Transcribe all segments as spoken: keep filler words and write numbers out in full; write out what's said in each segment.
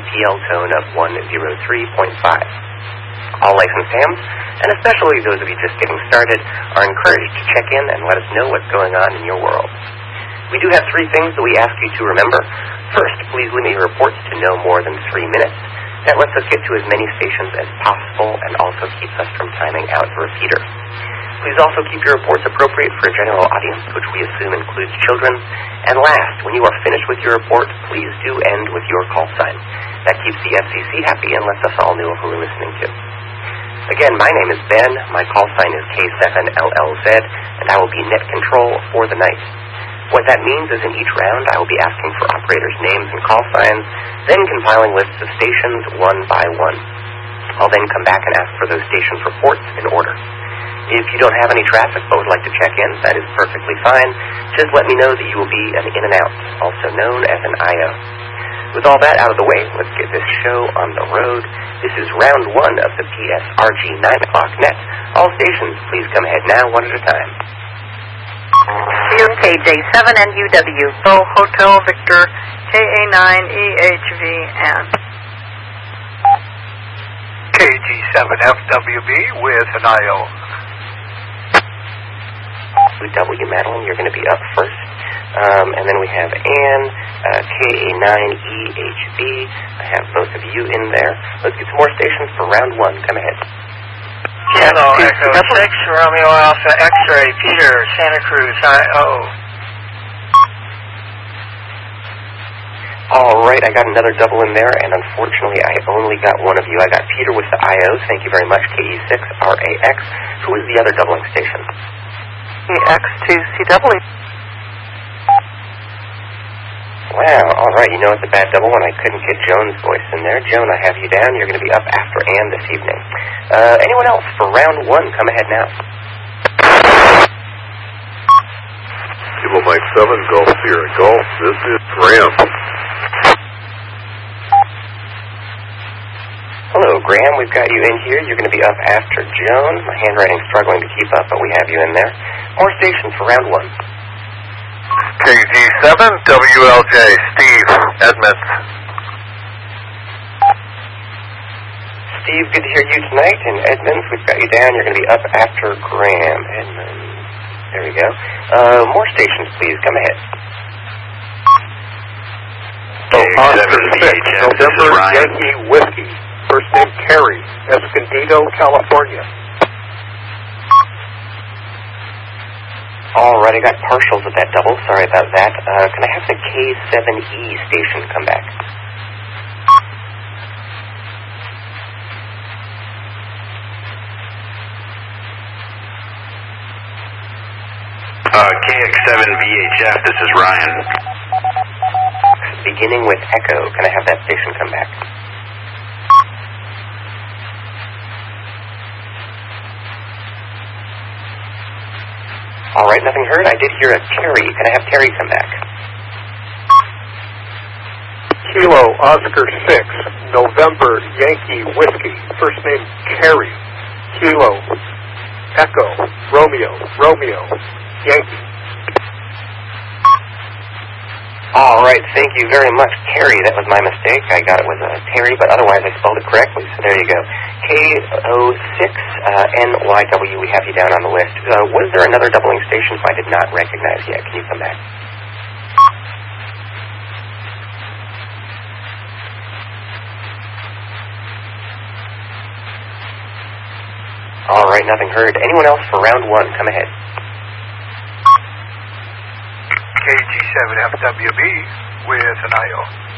T L tone of one oh three point five. All licensed hams, and especially those of you just getting started, are encouraged to check in and let us know what's going on in your world. We do have three things that we ask you to remember. First, please limit your reports to no more than three minutes. That lets us get to as many stations as possible and also keeps us from timing out the repeater. Please also keep your reports appropriate for a general audience, which we assume includes children. And last, when you are finished with your report, please do end with your call sign. That keeps the F C C happy and lets us all know who we're listening to. Again, my name is Ben, my call sign is K seven L L Z, and I will be net control for the night. What that means is in each round I will be asking for operators' names and call signs, then compiling lists of stations one by one. I'll then come back and ask for those stations' reports in order. If you don't have any traffic but would like to check in, that is perfectly fine. Just let me know that you will be an in and out, also known as an I O. With all that out of the way, let's get this show on the road. This is round one of the P S R G nine o'clock net. All stations, please come ahead now, one at a time. C O K J seven N U W, Bo Hotel Victor, K A nine E H V, and K G seven F W B with an I O. W Madeline, you're going to be up first. Um, and then we have Ann, uh, K A nine E H B. I have both of you in there. Let's get some more stations for round one. Come ahead. Hello, Echo six, Romeo Alpha X-Ray, Peter, Santa Cruz, I O. All right, I got another double in there, and unfortunately I only got one of you. I got Peter with the I O. Thank you very much, K E six R A X. Who is the other doubling station? E X two C W. Wow, all right, you know it's a bad double when I couldn't get Joan's voice in there. Joan, I have you down. You're going to be up after Ann this evening. Uh, anyone else for round one? Come ahead now. Kilo Mike seven, Gulf Sierra Golf. This is Graham. Hello, Graham. We've got you in here. You're going to be up after Joan. My handwriting's struggling to keep up, but we have you in there. More stations for round one. K G seven, W L J, Steve, Edmonds. Steve, good to hear you tonight. In Edmonds, we've got you down. You're going to be up after Graham. Edmonds. There we go. Uh, more stations, please. Come ahead. Oh, Oscar six, November Yankee Whiskey. First name Terry, Escondido, California. All right, I got partials of that double. Sorry about that. Uh, can I have the K seven E station come back? Uh, K X seven V H F, this is Ryan. Beginning with Echo. Can I have that station come back? All right, nothing heard. I did hear a Terry. Can I have Terry come back? Kilo Oscar six, November Yankee Whiskey. First name Terry. Kilo Echo Romeo Romeo Yankee. All right, thank you very much, Terry. That was my mistake. I got it was uh, Terry, but otherwise I spelled it correctly, so there you go. K O six N Y W, we have you down on the list. Uh, was there another doubling station who I did not recognize yet? Can you come back? All right, nothing heard. Anyone else for round one? Come ahead. K G seven F W B with an I O.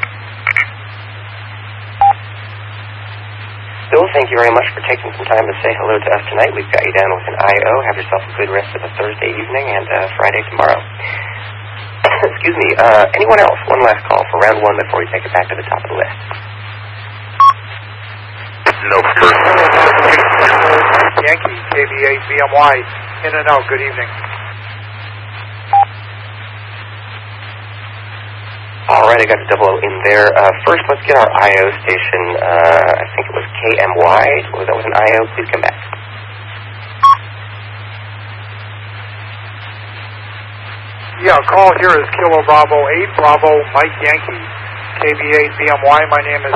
Bill, thank you very much for taking some time to say hello to us tonight. We've got you down with an I O. Have yourself a good rest of the Thursday evening and uh, Friday tomorrow. Excuse me. Uh, anyone else? One last call for round one before we take it back to the top of the list. No first. Yankee, K B eight B M Y, in and out. Good evening. All right, I got a double in there. Uh, first, let's get our I O station. Uh, I think it was K M Y. Oh, that was an I O. Please come back. Yeah, call here is Kilo Bravo eight, Bravo Mike Yankee, K B eight B M Y. My name is